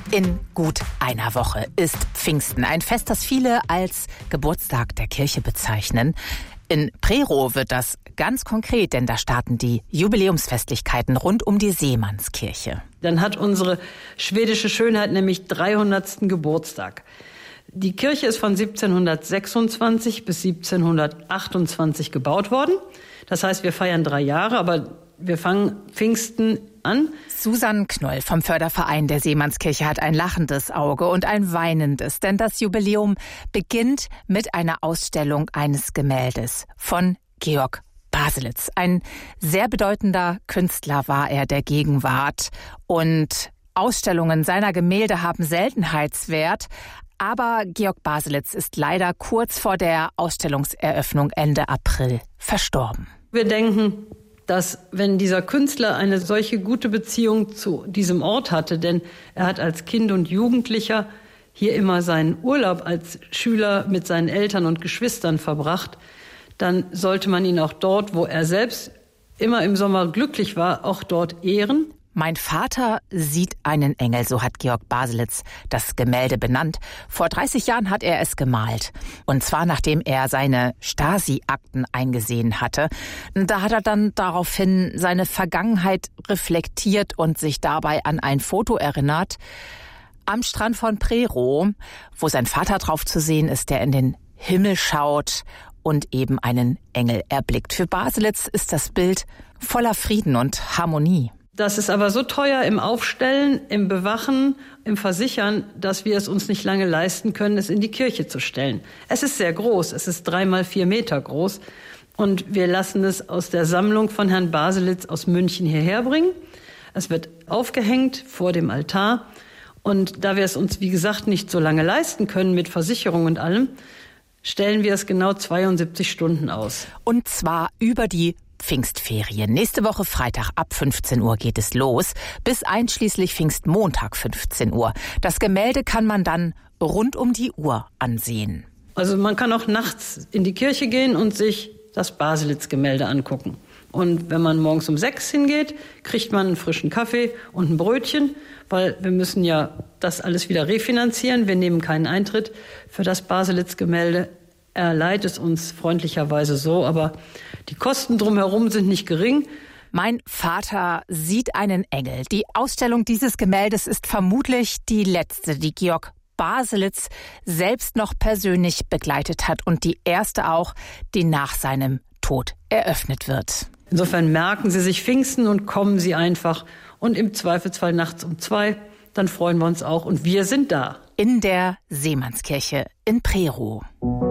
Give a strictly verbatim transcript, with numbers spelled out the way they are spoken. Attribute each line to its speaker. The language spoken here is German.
Speaker 1: In gut einer Woche ist Pfingsten, ein Fest, das viele als Geburtstag der Kirche bezeichnen. In Prerow wird das ganz konkret, denn da starten die Jubiläumsfestlichkeiten rund um die Seemannskirche.
Speaker 2: Dann hat unsere schwedische Schönheit nämlich dreihundertsten Geburtstag. Die Kirche ist von siebzehnhundertsechsundzwanzig bis siebzehnhundertachtundzwanzig gebaut worden. Das heißt, wir feiern drei Jahre, aber wir fangen Pfingsten an.
Speaker 1: Susanne Knoll vom Förderverein der Seemannskirche hat ein lachendes Auge und ein weinendes, denn das Jubiläum beginnt mit einer Ausstellung eines Gemäldes von Georg Baselitz. Ein sehr bedeutender Künstler war er der Gegenwart und Ausstellungen seiner Gemälde haben Seltenheitswert. Aber Georg Baselitz ist leider kurz vor der Ausstellungseröffnung Ende April verstorben.
Speaker 2: Wir denken, dass wenn dieser Künstler eine solche gute Beziehung zu diesem Ort hatte, denn er hat als Kind und Jugendlicher hier immer seinen Urlaub als Schüler mit seinen Eltern und Geschwistern verbracht, dann sollte man ihn auch dort, wo er selbst immer im Sommer glücklich war, auch dort ehren.
Speaker 1: Mein Vater sieht einen Engel, so hat Georg Baselitz das Gemälde benannt. Vor dreißig Jahren hat er es gemalt. Und zwar nachdem er seine Stasi-Akten eingesehen hatte. Da hat er dann daraufhin seine Vergangenheit reflektiert und sich dabei an ein Foto erinnert. Am Strand von Prerow, wo sein Vater drauf zu sehen ist, der in den Himmel schaut und eben einen Engel erblickt. Für Baselitz ist das Bild voller Frieden und Harmonie.
Speaker 2: Das ist aber so teuer im Aufstellen, im Bewachen, im Versichern, dass wir es uns nicht lange leisten können, es in die Kirche zu stellen. Es ist sehr groß, es ist drei mal vier Meter groß und wir lassen es aus der Sammlung von Herrn Baselitz aus München hierher bringen. Es wird aufgehängt vor dem Altar und da wir es uns, wie gesagt, nicht so lange leisten können mit Versicherung und allem, stellen wir es genau zweiundsiebzig Stunden aus.
Speaker 1: Und zwar über die Pfingstferien. Nächste Woche Freitag ab fünfzehn Uhr geht es los, bis einschließlich Pfingstmontag fünfzehn Uhr. Das Gemälde kann man dann rund um die Uhr ansehen.
Speaker 2: Also man kann auch nachts in die Kirche gehen und sich das Baselitz-Gemälde angucken. Und wenn man morgens um sechs hingeht, kriegt man einen frischen Kaffee und ein Brötchen, weil wir müssen ja das alles wieder refinanzieren. Wir nehmen keinen Eintritt für das Baselitz-Gemälde. Er leiht es uns freundlicherweise so, aber die Kosten drumherum sind nicht gering.
Speaker 1: Mein Vater sieht einen Engel. Die Ausstellung dieses Gemäldes ist vermutlich die letzte, die Georg Baselitz selbst noch persönlich begleitet hat und die erste auch, die nach seinem Tod eröffnet wird.
Speaker 2: Insofern merken Sie sich Pfingsten und kommen Sie einfach und im Zweifelsfall nachts um zwei, dann freuen wir uns auch und wir sind da.
Speaker 1: In der Seemannskirche in Prerow.